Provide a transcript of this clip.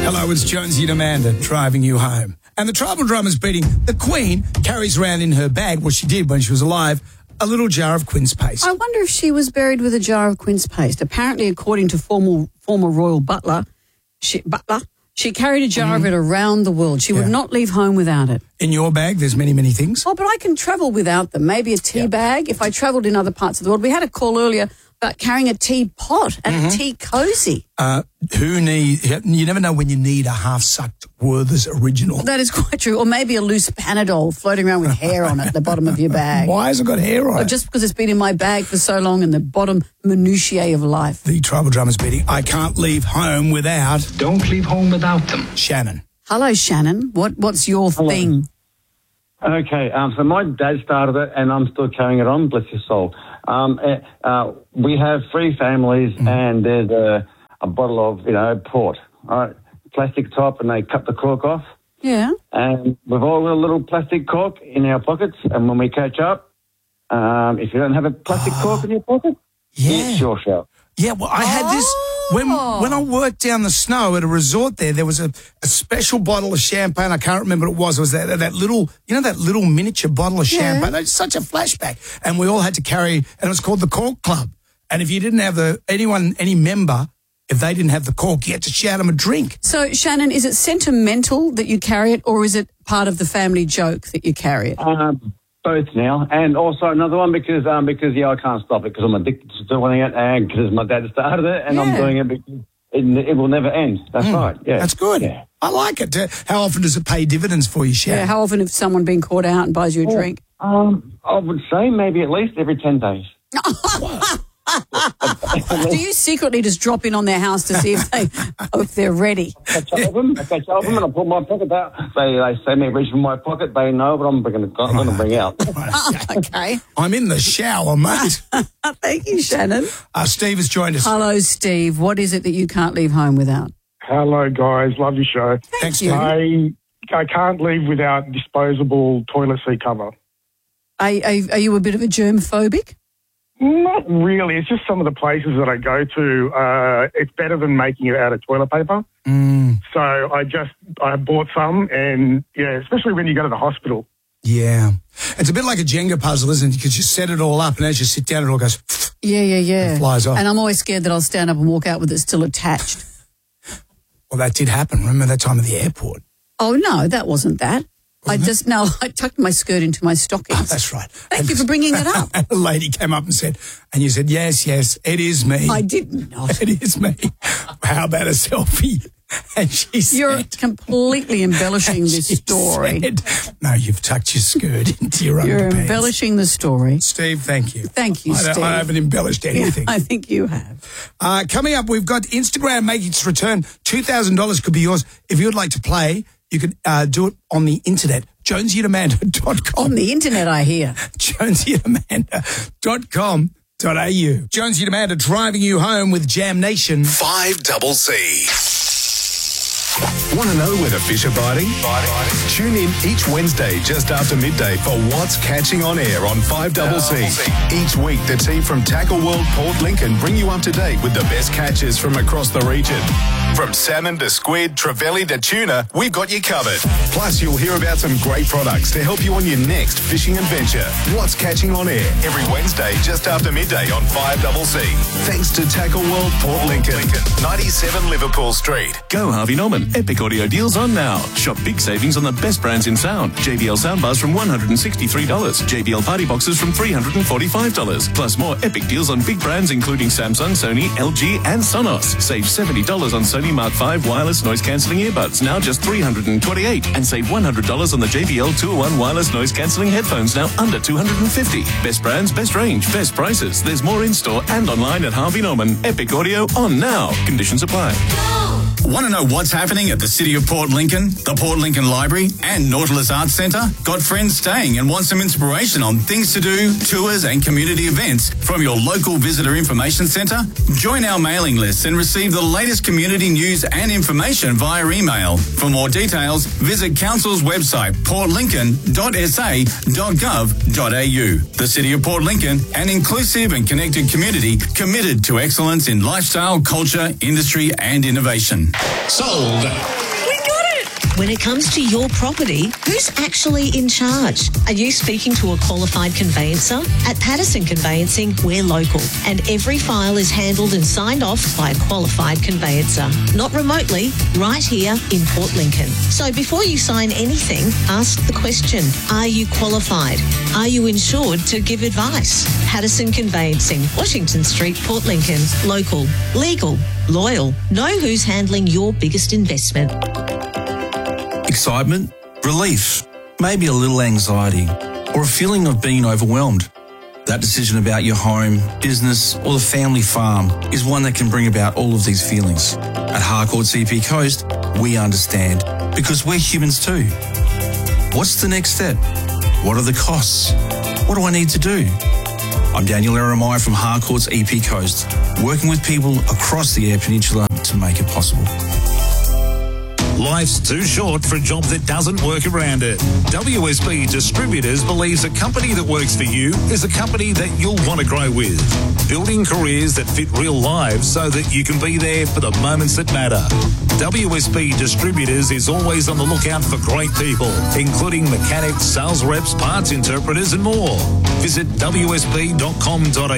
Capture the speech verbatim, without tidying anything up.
Hello, it's Jonesy and Amanda driving you home. And the tribal drummer's beating the Queen carries around in her bag, what she did when she was alive, a little jar of quince paste. I wonder if she was buried with a jar of quince paste. Apparently, according to former, former royal butler, she, butler, she carried a jar mm-hmm. of it around the world. She yeah. would not leave home without it. In your bag, there's many, many things. Oh, but I can travel without them. Maybe a tea yeah. bag if I travelled in other parts of the world. We had a call earlier about carrying a teapot and mm-hmm. a tea cosy. Uh, who need? You never know when you need a half-sucked Werther's original. That is quite true. Or maybe a loose Panadol floating around with hair on it at the bottom of your bag. Why has it got hair on or it? Just because it's been in my bag for so long and the bottom minutiae of life. The tribal drummer's beating, I can't leave home without... Don't leave home without them. Shannon. Hello, Shannon. What What's your Hello. thing? Okay, um, so my dad started it and I'm still carrying it on, bless his soul. Um, uh, we have three families mm. and there's a, a bottle of, you know, port, all right, plastic top, and they cut the cork off. Yeah. And we've all got a little plastic cork in our pockets, and when we catch up, um, if you don't have a plastic oh. cork in your pocket, yeah. it's your shout. Yeah, well, I had this... When when I worked down the snow at a resort there, there was a, a special bottle of champagne. I can't remember what it was. It was that, that little, you know, that little miniature bottle of yeah. champagne. It's such a flashback. And we all had to carry, and it was called the Cork Club. And if you didn't have the, anyone, any member, if they didn't have the cork, you had to shout them a drink. So, Shannon, is it sentimental that you carry it, or is it part of the family joke that you carry it? Um, both now, and also another one because um because yeah I can't stop it because I'm addicted to doing it, and because my dad started it, and yeah. I'm doing it because it, it will never end. That's mm, right. Yeah, that's good. Yeah. I like it. How often does it pay dividends for you, Shannon? Yeah, how often has someone been caught out and buys you a well, drink? Um, I would say maybe at least every ten days. Do you secretly just drop in on their house to see if they if they're ready? I catch up with them, I catch up with them, and I pull my pocket out. They they say me reach for my pocket. They know what I'm going to bring out. Okay. I'm in the shower, mate. Thank you, Shannon. Uh, Steve has joined us. Hello, Steve. What is it that you can't leave home without? Hello, guys. Love your show. Thank Thanks, you. I I can't leave without disposable toilet seat cover. Are, are, are you a bit of a germphobic? Not really. It's just some of the places that I go to. Uh, it's better than making it out of toilet paper. Mm. So I just I bought some, and yeah, especially when you go to the hospital. Yeah, it's a bit like a Jenga puzzle, isn't it? Because you set it all up, and as you sit down, it all goes. Yeah, yeah, yeah. And flies off. And I'm always scared that I'll stand up and walk out with it still attached. Well, that did happen. Remember that time at the airport? Oh no, that wasn't that. I just, no, I tucked my skirt into my stockings. Oh, that's right. Thank and you for bringing it up. And a lady came up and said, and you said, yes, yes, it is me. I did not. It is me. How about a selfie? And she said... You're completely embellishing this story. Said, no, you've tucked your skirt into your underpants. You're embellishing the story. Steve, thank you. Thank you, I Steve. I haven't embellished anything. Yeah, I think you have. Uh, coming up, we've got Instagram making its return. two thousand dollars could be yours. If you'd like to play, you can uh, do it on the internet. Jonesy and Amanda dot com. On the internet, I hear. Jonesy and Amanda dot com dot a u. Jonesy and Amanda driving you home with Jam Nation. five double C. Want to know where the fish are biting? Tune in each Wednesday just after midday for What's Catching on Air on five double C. Each week, the team from Tackle World Port Lincoln bring you up to date with the best catches from across the region. From salmon to squid, trevally to tuna, we've got you covered. Plus, you'll hear about some great products to help you on your next fishing adventure. What's Catching on Air every Wednesday just after midday on five double C. Thanks to Tackle World Port Lincoln, ninety-seven Liverpool Street. Go Harvey Norman. Epic audio deals on now. Shop big savings on the best brands in sound. J B L soundbars from one hundred sixty-three dollars. J B L party boxes from three hundred forty-five dollars. Plus more epic deals on big brands including Samsung, Sony, L G and Sonos. Save seventy dollars on Sony Mark five wireless noise cancelling earbuds, now just three hundred twenty-eight dollars. And save one hundred dollars on the J B L two oh one wireless noise cancelling headphones, now under two hundred fifty dollars. Best brands, best range, best prices. There's more in store and online at Harvey Norman. Epic audio on now. Conditions apply. Want to know what's happening at the City of Port Lincoln, the Port Lincoln Library and Nautilus Arts Centre? Got friends staying and want some inspiration on things to do, tours and community events from your local visitor information centre? Join our mailing list and receive the latest community news and information via email. For more details, visit Council's website port lincoln dot s a dot gov dot a u. The City of Port Lincoln, an inclusive and connected community committed to excellence in lifestyle, culture, industry and innovation. Sold. When it comes to your property, who's actually in charge? Are you speaking to a qualified conveyancer? At Patterson Conveyancing, we're local, and every file is handled and signed off by a qualified conveyancer. Not remotely, right here in Port Lincoln. So before you sign anything, ask the question, are you qualified? Are you insured to give advice? Patterson Conveyancing, Washington Street, Port Lincoln. Local, legal, loyal. Know who's handling your biggest investment. Excitement, relief, maybe a little anxiety, or a feeling of being overwhelmed. That decision about your home, business, or the family farm is one that can bring about all of these feelings. At Harcourt C P Coast, we understand, because we're humans too. What's the next step? What are the costs? What do I need to do? I'm Daniel Eremai from Harcourt's E P Coast, working with people across the Eyre Peninsula to make it possible. Life's too short for a job that doesn't work around it. W S B Distributors believes a company that works for you is a company that you'll want to grow with. Building careers that fit real lives so that you can be there for the moments that matter. W S B Distributors is always on the lookout for great people, including mechanics, sales reps, parts interpreters and more. Visit w s b dot com dot a u